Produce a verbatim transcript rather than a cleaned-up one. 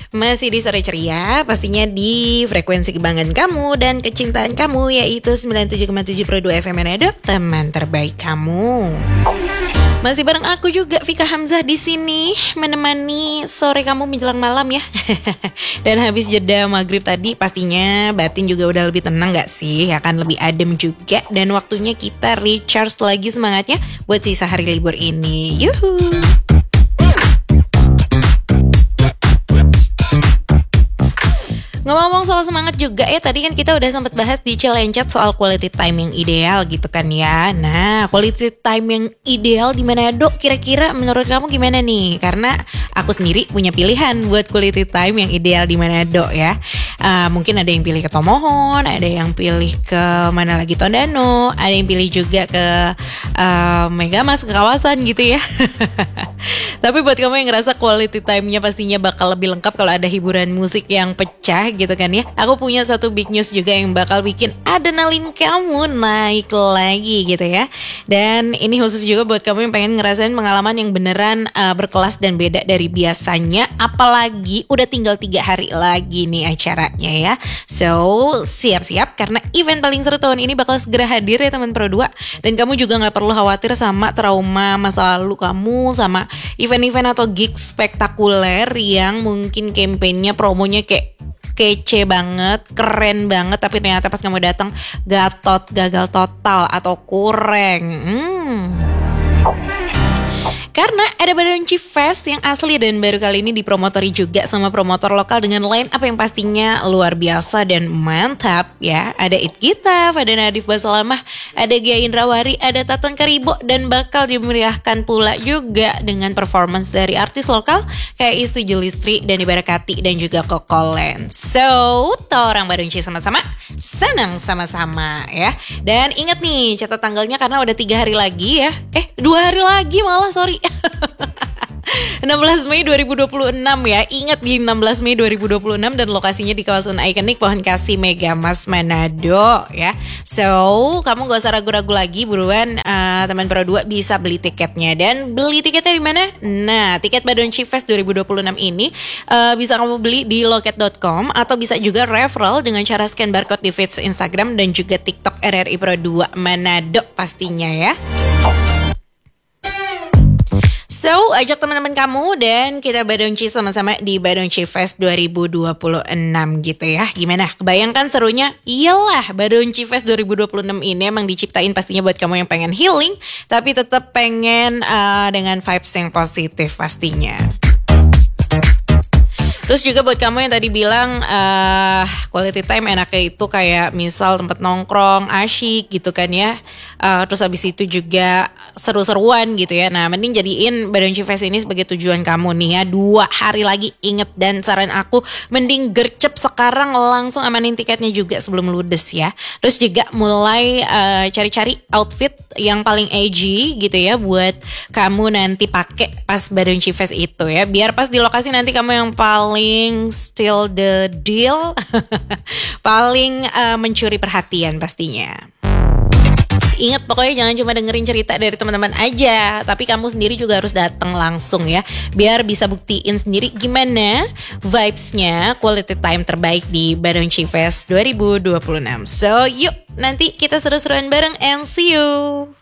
Masih di sore ceria, pastinya di frekuensi kebanggaan kamu dan kecintaan kamu, yaitu sembilan puluh tujuh koma tujuh Pro dua F M Manado, teman terbaik kamu. Masih bareng aku juga, Vika Hamzah di sini menemani sore kamu menjelang malam ya. Dan habis jeda maghrib tadi, pastinya batin juga udah lebih tenang gak sih? Akan lebih adem juga. Dan waktunya kita recharge lagi semangatnya buat sisa hari libur ini. Yuhu. Ngomong-ngomong soal semangat juga ya, tadi kan kita udah sempat bahas di Cilencet soal quality time yang ideal gitu kan ya. Nah, quality time yang ideal di Manado kira-kira menurut kamu gimana nih? Karena aku sendiri punya pilihan buat quality time yang ideal di Manado ya. Uh, mungkin ada yang pilih ke Tomohon, ada yang pilih ke mana lagi, Tondano, ada yang pilih juga ke uh, Megamas, ke kawasan gitu ya. Tapi buat kamu yang ngerasa quality time-nya pastinya bakal lebih lengkap kalau ada hiburan musik yang pecah gitu kan ya, aku punya satu big news juga yang bakal bikin adrenalin kamu naik lagi gitu ya. Dan ini khusus juga buat kamu yang pengen ngerasain pengalaman yang beneran uh, berkelas dan beda dari biasanya. Apalagi udah tinggal tiga hari lagi nih acaranya ya. So siap-siap karena event paling seru tahun ini bakal segera hadir ya teman Pro dua. Dan kamu juga gak perlu khawatir sama trauma masa lalu kamu, sama event-event atau gig spektakuler yang mungkin kampanyenya, promonya kayak kece banget, keren banget, tapi ternyata pas kamu datang gatot, gagal total atau kurang. Hmm. Karena ada Badonchi Fest yang asli dan baru kali ini dipromotori juga sama promotor lokal dengan line up yang pastinya luar biasa dan mantap ya. Ada It Gita, ada Nadif Basalamah, ada Gia Indrawari, ada Taton Karibo, dan bakal dimeriahkan pula juga dengan performance dari artis lokal kayak Isti Julistri, Dani Barakati, dan juga Koko Land. So, orang Badonchi sama-sama, senang sama-sama ya. Dan ingat nih, catat tanggalnya karena udah tiga hari lagi ya. Eh, dua hari lagi malah, sorry. enam belas Mei dua ribu dua puluh enam ya. Ingat di enam belas Mei dua ribu dua puluh enam dan lokasinya di kawasan ikonik Pohon Kasih Megamas Manado ya. So, kamu gak usah ragu-ragu lagi, buruan uh, teman Pro dua bisa beli tiketnya. Dan beli tiketnya di mana? Nah, tiket Badonchi Fest dua ribu dua puluh enam ini uh, bisa kamu beli di loket dot com atau bisa juga referral dengan cara scan barcode di feeds Instagram dan juga TikTok R R I Pro dua Manado pastinya ya. So, ajak teman-teman kamu dan kita Badonchi sama-sama di Badonchi Fest dua ribu dua puluh enam gitu ya. Gimana? Kebayangkan serunya? Iyalah, Badonchi Fest dua ribu dua puluh enam ini emang diciptain pastinya buat kamu yang pengen healing, tapi tetap pengen uh, dengan vibes yang positif pastinya. Terus juga buat kamu yang tadi bilang uh, quality time enaknya itu kayak misal tempat nongkrong, asyik gitu kan ya. Uh, terus habis itu juga seru-seruan gitu ya. Nah, mending jadiin Badonchi Fest ini sebagai tujuan kamu nih ya. Dua hari lagi, inget, dan saran aku mending gercep sekarang, langsung amanin tiketnya juga sebelum ludes ya. Terus juga mulai uh, cari-cari outfit yang paling edgy gitu ya buat kamu nanti pakai pas Badonchi Fest itu ya. Biar pas di lokasi nanti kamu yang paling paling still the deal, paling uh, mencuri perhatian pastinya. Ingat, pokoknya jangan cuma dengerin cerita dari teman-teman aja, tapi kamu sendiri juga harus datang langsung ya, biar bisa buktiin sendiri gimana vibes-nya quality time terbaik di Badonchi Fest dua ribu dua puluh enam. So, yuk nanti kita seru-seruan bareng and see you.